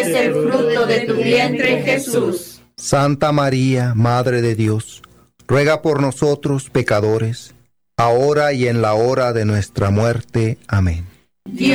es el fruto de tu vientre, Jesús. Santa María, Madre de Dios, ruega por nosotros pecadores, ahora y en la hora de nuestra muerte. Amén.